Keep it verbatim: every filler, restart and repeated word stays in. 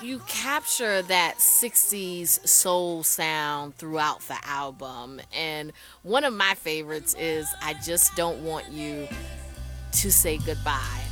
you capture that sixties soul sound throughout the album. And one of my favorites is I Just Don't Want You to Say Goodbye.